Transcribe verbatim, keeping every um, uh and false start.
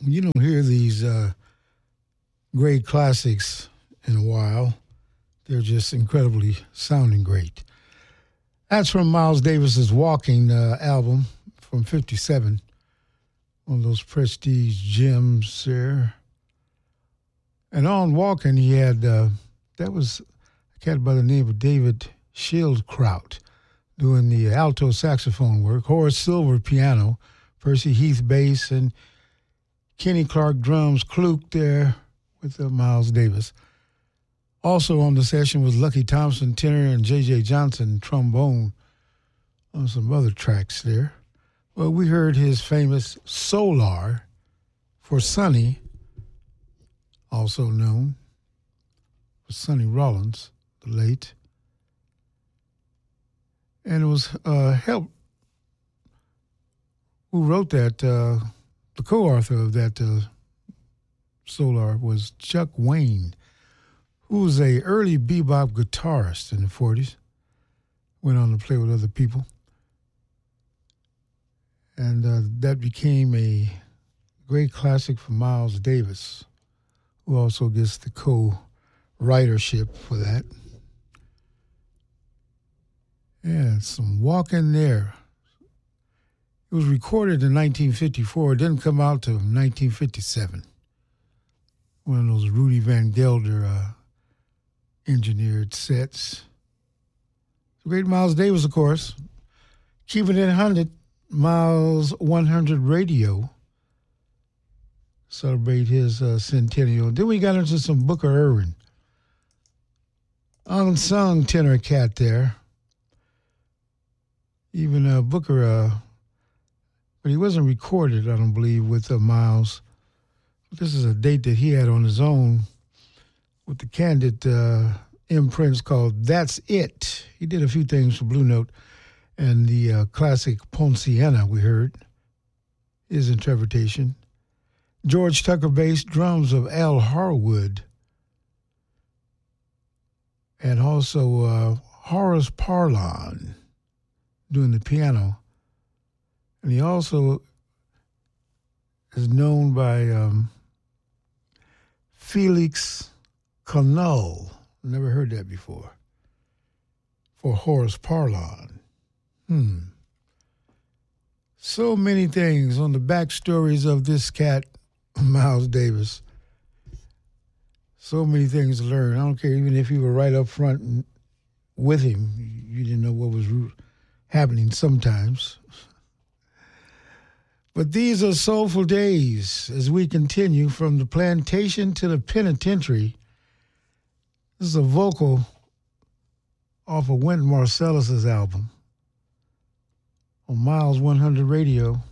you don't hear these uh, great classics in a while. They're just incredibly sounding great. That's from Miles Davis's Walking uh, album from fifty-seven. One of those prestige gems there. And on Walking, he had, uh, that was a cat by the name of David Schildkraut doing the alto saxophone work, Horace Silver piano, Percy Heath bass, and Kenny Clark drums, Kluk there with uh, Miles Davis. Also on the session was Lucky Thompson tenor and J J Johnson trombone on some other tracks there. Well, we heard his famous Solar for Sonny, also known as Sonny Rollins, the late. And it was uh, help. Who wrote that? Uh, the co-author of that uh, Solar was Chuck Wayne, who was a early bebop guitarist in the forties. Went on to play with other people. And uh, that became a great classic for Miles Davis, who also gets the co-writership for that. Yeah, some Walking there. It was recorded in nineteen fifty-four. It didn't come out till nineteen fifty-seven. One of those Rudy Van Gelder uh, engineered sets. The great Miles Davis, of course. Keeping it one hundred, Miles one hundred Radio. Celebrate his uh, centennial. Then we got into some Booker Irvin. Unsung tenor cat there. Even uh, Booker, uh, but he wasn't recorded, I don't believe, with uh, Miles. This is a date that he had on his own with the Candid uh, imprints called That's It. He did a few things for Blue Note, and the uh, classic Ponciana we heard, his interpretation. George Tucker bass, drums of Al Harwood, and also uh, Horace Parlan doing the piano. And he also is known by um, Felix Canal. Never heard that before. For Horace Parlan. Hmm. So many things on the backstories of this cat, Miles Davis. So many things to learn. I don't care, even if you were right up front with him, you didn't know what was happening sometimes. But these are soulful days as we continue from the plantation to the penitentiary. This is a vocal off of Wynton Marsalis's album on Miles one hundred Radio.